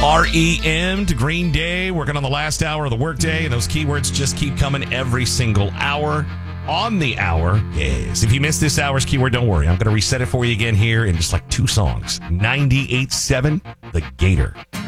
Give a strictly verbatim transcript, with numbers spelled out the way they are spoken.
R E M to Green Day, working on the last hour of the workday, and those keywords just keep coming every single hour. On the hour, yes. If you missed this hour's keyword, don't worry. I'm going to reset it for you again here in just like two songs. ninety-eight point seven, The Gator.